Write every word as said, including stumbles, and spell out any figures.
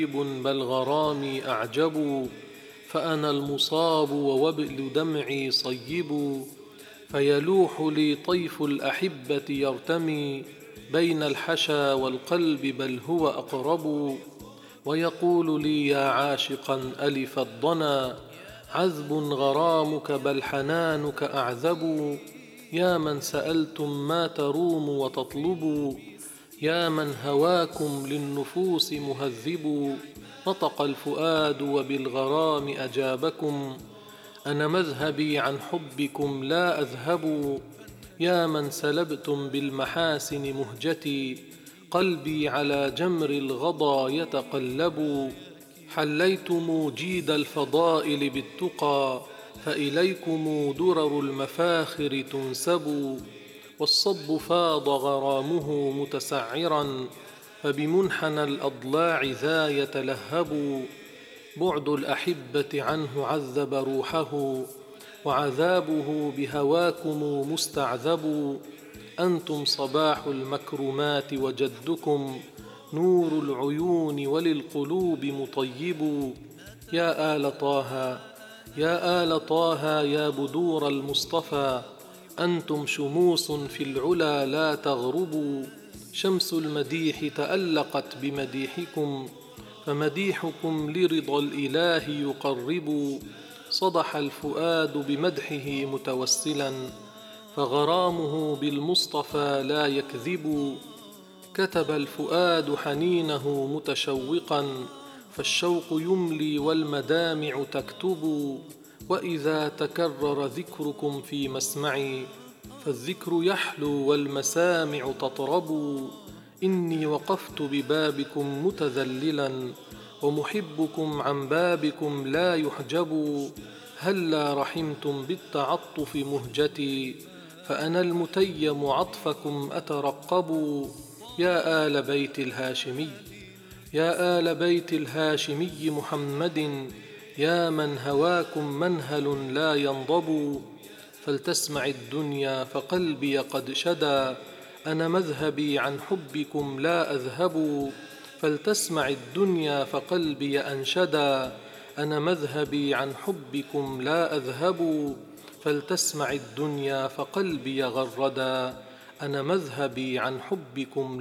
بل غرامي أعجب، فأنا المصاب ووبل دمعي صيب. فيلوح لي طيف الأحبة يرتمي بين الحشا والقلب بل هو أقرب. ويقول لي يا عاشقا ألف الضنا عذب غرامك بل حنانك أعذب. يا من سألتم ما تروم وتطلب، يا من هواكم للنفوس مهذب. نطق الفؤاد وبالغرام أجابكم، أنا مذهبي عن حبكم لا أذهب. يا من سلبتم بالمحاسن مهجتي، قلبي على جمر الغضا يتقلب. حليتم جيد الفضائل بالتقى، فإليكم درر المفاخر تنسب. والصب فاض غرامه متسعرا، فبمنحنى الأضلاع ذا يتلهب. بعد الأحبة عنه عذب روحه، وعذابه بهواكم مستعذب. أنتم صباح المكرمات وجدكم نور العيون وللقلوب مطيب. يا آل طه يا آل طه يا بدور المصطفى، أنتم شموس في العلا لا تغربوا. شمس المديح تألقت بمديحكم، فمديحكم لرضا الإله يقرب. صدح الفؤاد بمدحه متوسلا، فغرامه بالمصطفى لا يكذب. كتب الفؤاد حنينه متشوقا، فالشوق يملي والمدامع تكتب. وإذا تكرر ذكركم في مسمعي، فالذكر يحلو والمسامع تطرب. إني وقفت ببابكم متذللا، ومحبكم عن بابكم لا يحجب. هلا رحمتم بالتعطف مهجتي، فأنا المتيم عطفكم أترقب. يا آل بيت الهاشمي يا آل بيت الهاشمي محمد، يا من هواكم منهل لا ينضب. فلتسمع الدنيا فقلبي قد شدا، أنا مذهبي عن حبكم لا أذهب. فلتسمع الدنيا فقلبي أنشدا، أنا مذهبي عن حبكم لا أذهب. فلتسمع الدنيا فقلبي غردا، أنا مذهبي عن حبكم